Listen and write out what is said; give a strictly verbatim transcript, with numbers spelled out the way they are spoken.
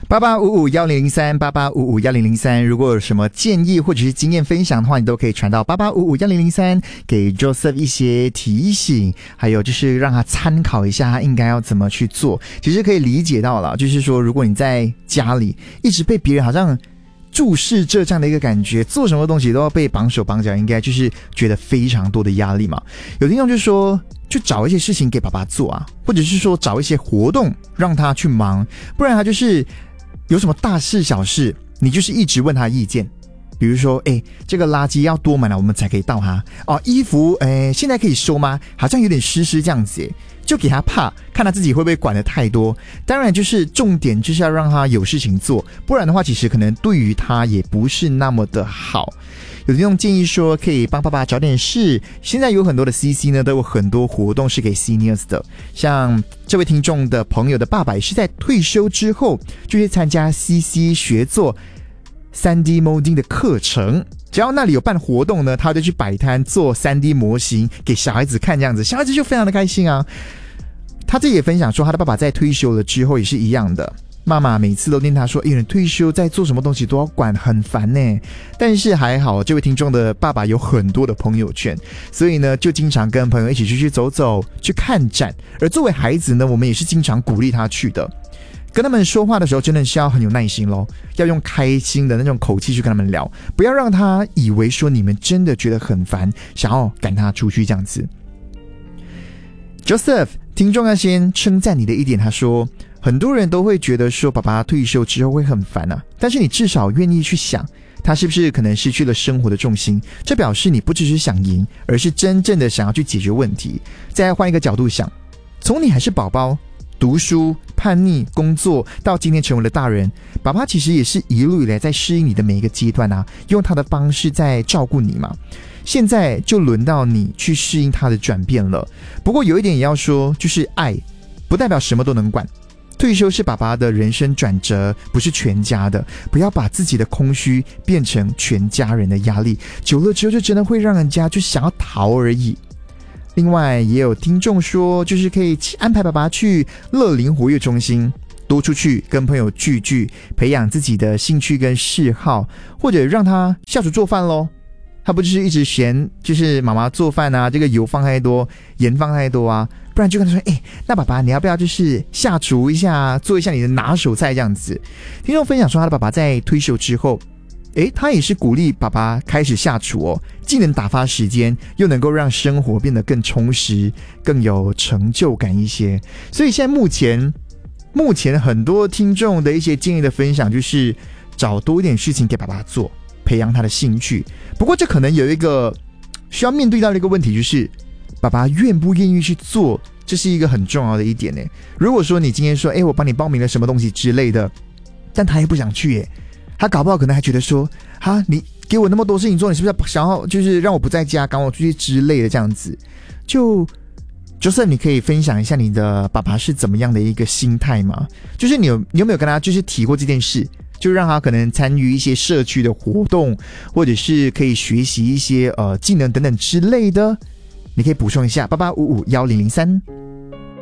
八八五五一零零三八八五五一零零三，如果有什么建议或者是经验分享的话，你都可以传到八八五五一零零三，给 Joseph 一些提醒，还有就是让他参考一下他应该要怎么去做。其实可以理解到了，就是说如果你在家里一直被别人好像注视着这样的一个感觉，做什么东西都要被绑手绑脚，应该就是觉得非常多的压力嘛。有听众就说，就找一些事情给爸爸做啊，或者是说找一些活动让他去忙，不然他就是有什么大事小事，你就是一直问他意见。比如说，哎，这个垃圾要多满了我们才可以倒它哦，衣服，哎，现在可以收吗？好像有点湿湿这样子，哎，就给他怕，看他自己会不会管得太多。当然，就是重点就是要让他有事情做，不然的话，其实可能对于他也不是那么的好。有听众建议说，可以帮爸爸找点事。现在有很多的 C C 呢，都有很多活动是给 seniors 的。像这位听众的朋友的爸爸也是在退休之后，就去参加 C C 学做 三 D molding 的课程。只要那里有办活动呢，他就去摆摊做 三 D 模型给小孩子看，这样子小孩子就非常的开心啊。他自己也分享说，他的爸爸在退休了之后也是一样的。妈妈每次都念他说，哎，人退休在做什么东西都要管，很烦呢。但是还好，这位听众的爸爸有很多的朋友圈，所以呢，就经常跟朋友一起出去走走，去看展。而作为孩子呢，我们也是经常鼓励他去的。跟他们说话的时候，真的是要很有耐心咯，要用开心的那种口气去跟他们聊，不要让他以为说你们真的觉得很烦，想要赶他出去这样子。Joseph， 听众要先称赞你的一点，他说，很多人都会觉得说爸爸退休之后会很烦啊，但是你至少愿意去想，他是不是可能失去了生活的重心，这表示你不只是想赢，而是真正的想要去解决问题。再换一个角度想，从你还是宝宝，读书、叛逆、工作，到今天成为了大人，爸爸其实也是一路以来在适应你的每一个阶段啊，用他的方式在照顾你嘛。现在就轮到你去适应他的转变了。不过有一点也要说，就是爱不代表什么都能管。退休是爸爸的人生转折，不是全家的。不要把自己的空虚变成全家人的压力，久了之后就真的会让人家就想要逃而已。另外也有听众说，就是可以安排爸爸去乐龄活跃中心，多出去跟朋友聚聚，培养自己的兴趣跟嗜好，或者让他下厨做饭咯。他不就是一直嫌就是妈妈做饭啊，这个油放太多，盐放太多啊，不然就跟他说，哎，那爸爸你要不要就是下厨一下，做一下你的拿手菜这样子。听众分享说，他的爸爸在退休之后，诶，他也是鼓励爸爸开始下厨哦，既能打发时间，又能够让生活变得更充实，更有成就感一些。所以现在目前目前很多听众的一些建议的分享，就是找多一点事情给爸爸做，培养他的兴趣。不过这可能有一个需要面对到的一个问题，就是爸爸愿不愿意去做，这是一个很重要的一点呢。如果说你今天说，诶，我帮你报名了什么东西之类的，但他也不想去耶，他搞不好可能还觉得说，哈，你给我那么多事情做，你是不是想要就是让我不在家，赶我出去之类的这样子。就Joseph，你可以分享一下你的爸爸是怎么样的一个心态吗？就是你有你有没有跟他就是提过这件事，就让他可能参与一些社区的活动，或者是可以学习一些呃技能等等之类的？你可以补充一下八八五五一零零三。